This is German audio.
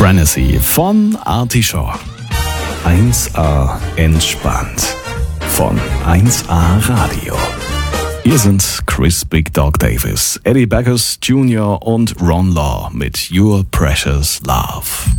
Frenzy von Artie Shaw. 1A entspannt von 1A Radio. Hier sind Chris Big Dog Davis, Eddie Backus Jr. und Ron Law mit Your Precious Love.